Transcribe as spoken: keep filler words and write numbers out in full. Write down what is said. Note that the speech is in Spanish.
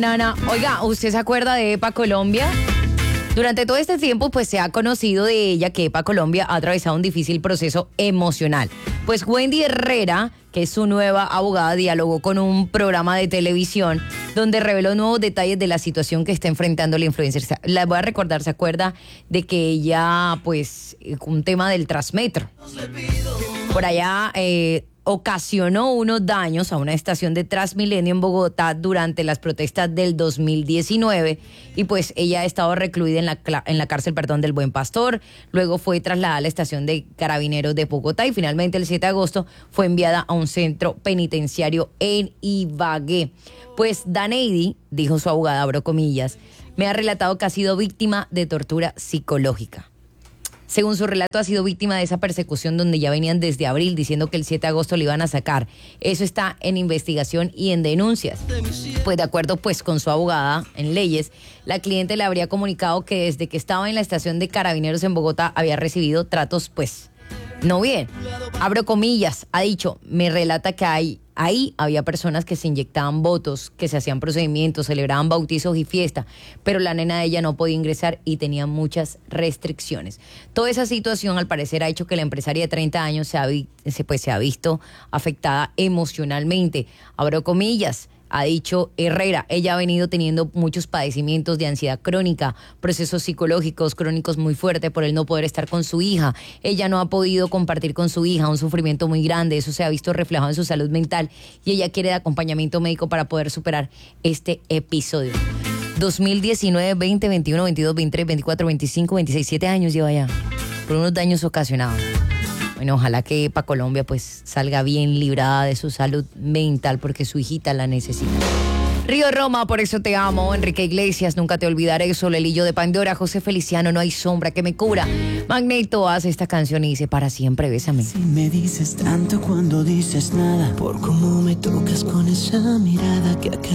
Nana, oiga, ¿usted se acuerda de EPA Colombia? Durante todo este tiempo, pues se ha conocido de ella que EPA Colombia ha atravesado un difícil proceso emocional. Pues Wendy Herrera, que es su nueva abogada, dialogó con un programa de televisión donde reveló nuevos detalles de la situación que está enfrentando la influencer. La voy a recordar, ¿se acuerda de que ella, pues, un tema del Transmetro? Por allá eh, ocasionó unos daños a una estación de Transmilenio en Bogotá durante las protestas del dos mil diecinueve y pues ella ha estado recluida en la, en la cárcel perdón, del Buen Pastor, luego fue trasladada a la estación de Carabineros de Bogotá y finalmente el siete de agosto fue enviada a un centro penitenciario en Ibagué. Pues Daneidi, dijo su abogada, abro comillas, me ha relatado que ha sido víctima de tortura psicológica. Según su relato, ha sido víctima de esa persecución donde ya venían desde abril diciendo que el siete de agosto le iban a sacar. Eso está en investigación y en denuncias. Pues de acuerdo pues con su abogada en leyes, la cliente le habría comunicado que desde que estaba en la estación de Carabineros en Bogotá había recibido tratos pues no bien. Abro comillas, ha dicho, me relata que hay, ahí había personas que se inyectaban votos, que se hacían procedimientos, celebraban bautizos y fiesta, pero la nena de ella no podía ingresar y tenía muchas restricciones. Toda esa situación al parecer ha hecho que la empresaria de treinta años se ha, se, pues, se ha visto afectada emocionalmente. Abro comillas. Ha dicho Herrera, ella ha venido teniendo muchos padecimientos de ansiedad crónica, procesos psicológicos crónicos muy fuertes por el no poder estar con su hija. Ella no ha podido compartir con su hija, un sufrimiento muy grande, eso se ha visto reflejado en su salud mental y ella quiere de acompañamiento médico para poder superar este episodio. dos mil diecinueve, veinte, veintiuno, veintidós, veintitrés, veinticuatro, veinticinco, veintiséis, siete años lleva ya por unos daños ocasionados. Bueno, ojalá que EPA Colombia pues salga bien librada de su salud mental porque su hijita la necesita. Río Roma, por eso te amo. Enrique Iglesias, nunca te olvidaré. Solelillo de Pandora. José Feliciano, no hay sombra que me cubra. Magneto hace esta canción y dice para siempre bésame. Si me dices tanto cuando dices nada, por cómo me tocas con esa mirada que acá